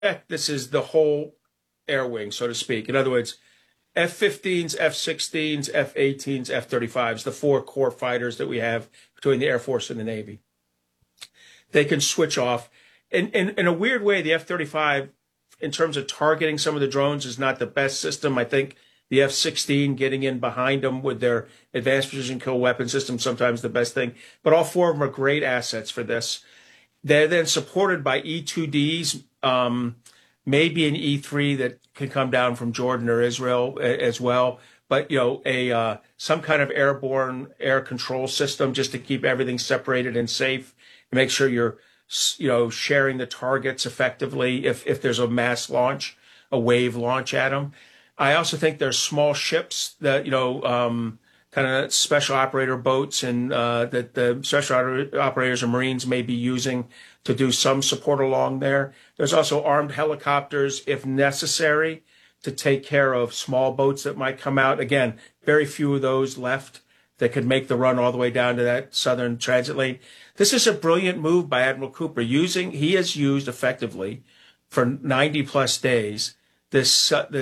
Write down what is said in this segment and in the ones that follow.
this is the whole air wing, so to speak. In other words, F-15s, F-16s, F-18s, F-35s, the four core fighters that we have between the Air Force and the Navy. They can switch off. In a weird way, the F-35, in terms of targeting some of the drones, is not the best system. I think the F-16 getting in behind them with their advanced precision kill weapon system, sometimes the best thing. But all four of them are great assets for this. They're then supported by E-2Ds, maybe an E-3 that can come down from Jordan or Israel as well. But, some kind of airborne air control system just to keep everything separated and safe and make sure you're, sharing the targets effectively if there's a mass launch, a wave launch at them. I also think there's small ships that, kind of special operator boats and that the special operators and Marines may be using to do some support along there. There's also armed helicopters, if necessary, to take care of small boats that might come out. Again, very few of those left that could make the run all the way down to that southern transit lane. This is a brilliant move by Admiral Cooper. He has used effectively for 90 plus days this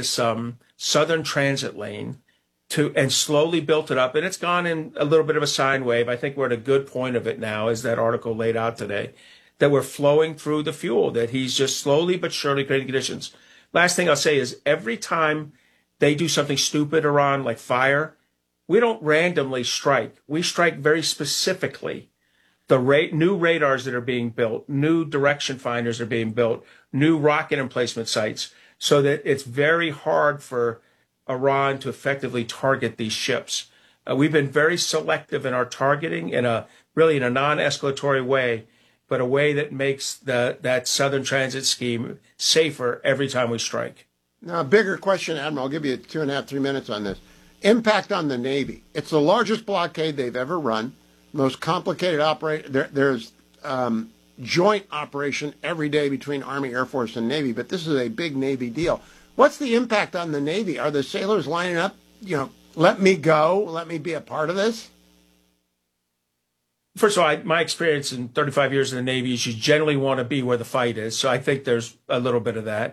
southern transit lane and slowly built it up. And it's gone in a little bit of a sine wave. I think we're at a good point of it now, as that article laid out today, that we're flowing through the fuel, that he's just slowly but surely creating conditions. Last thing I'll say is every time they do something stupid, Iran, like fire, we don't randomly strike. We strike very specifically. New radars that are being built, new direction finders are being built, new rocket emplacement sites, so that it's very hard for Iran to effectively target these ships. We've been very selective in our targeting in a non-escalatory way, but a way that makes that southern transit scheme safer every time we strike. Now, a bigger question, Admiral. I'll give you 2.5, 3 minutes on this. Impact on the Navy. It's the largest blockade they've ever run. Most complicated operation. There's joint operation every day between Army, Air Force, and Navy, but this is a big Navy deal. What's the impact on the Navy? Are the sailors lining up, let me go, let me be a part of this? First of all, my experience in 35 years in the Navy is you generally want to be where the fight is. So I think there's a little bit of that.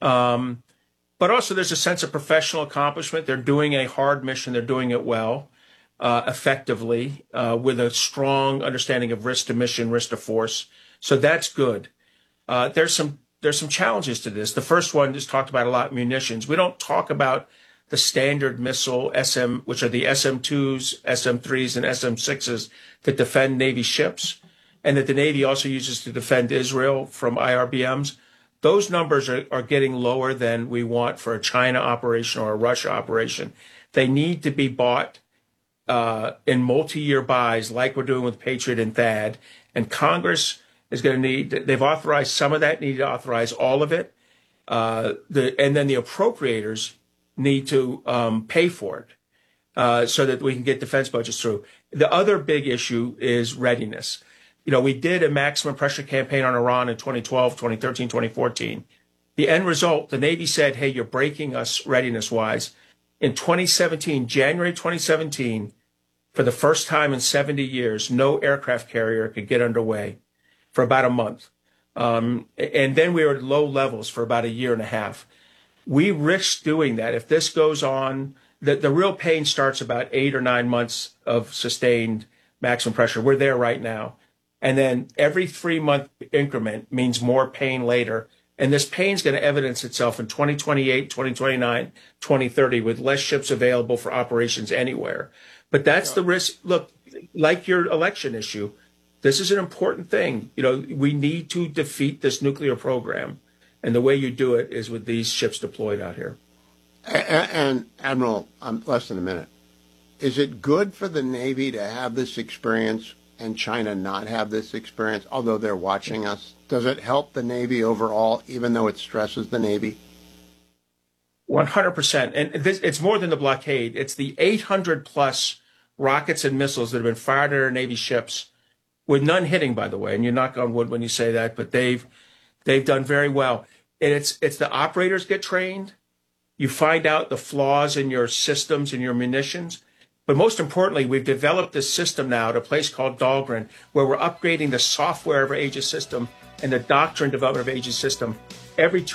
But also there's a sense of professional accomplishment. They're doing a hard mission. They're doing it well, effectively, with a strong understanding of risk to mission, risk to force. So that's good. There's some challenges to this. The first one is talked about a lot, munitions. We don't talk about the standard missile which are the SM-2s, SM-3s, and SM-6s that defend Navy ships, and that the Navy also uses to defend Israel from IRBMs. Those numbers are getting lower than we want for a China operation or a Russia operation. They need to be bought in multi-year buys like we're doing with Patriot and THAAD, and Congress is going to they've authorized some of that, need to authorize all of it. And then the appropriators need to pay for it so that we can get defense budgets through. The other big issue is readiness. We did a maximum pressure campaign on Iran in 2012, 2013, 2014. The end result, the Navy said, hey, you're breaking us readiness-wise. In 2017, January 2017, for the first time in 70 years, no aircraft carrier could get underway for about a month. And then we were at low levels for about a year and a half. We risk doing that. If this goes on, the real pain starts about 8 or 9 months of sustained maximum pressure. We're there right now. And then every 3-month increment means more pain later. And this pain is going to evidence itself in 2028, 2029, 2030 with less ships available for operations anywhere. But that's the risk. Look, like your election issue, this is an important thing. We need to defeat this nuclear program. And the way you do it is with these ships deployed out here. And Admiral, less than a minute. Is it good for the Navy to have this experience and China not have this experience, although they're watching us? Does it help the Navy overall, even though it stresses the Navy? 100%. And it's more than the blockade. It's the 800 plus rockets and missiles that have been fired at our Navy ships, with none hitting, by the way. And you knock on wood when you say that, but they've done very well. And it's the operators get trained. You find out the flaws in your systems and your munitions. But most importantly, we've developed this system now at a place called Dahlgren, where we're upgrading the software of our Aegis system and the doctrine development of Aegis system every